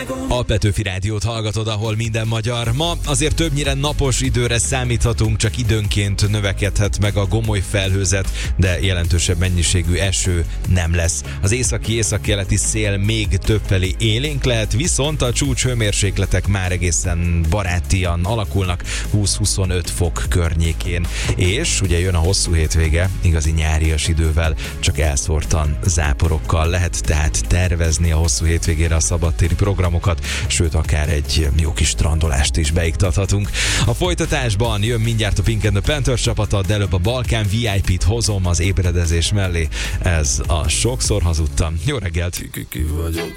A Petőfi Rádiót hallgatod, ahol minden magyar. Ma azért többnyire napos időre számíthatunk, csak időnként növekedhet meg a gomoly felhőzet, de jelentősebb mennyiségű eső nem lesz. Az északi-északkeleti szél még többfelé élénk lehet, viszont a csúcs hőmérsékletek már egészen barátian alakulnak, 20-25 fok környékén. És ugye jön a hosszú hétvége, igazi nyárias idővel, csak elszórtan záporokkal lehet tehát tervezni a hosszú hétvégére a szabadtéri programokat, sőt akár egy jó kis strandolást is beiktathatunk. A folytatásban jön mindjárt a Pink and the Panthers csapata, de előbb a Balkán VIP-t hozom az ébredezés mellé. Ez a Sokszor hazudtam. Jó reggelt! Ki vagyok.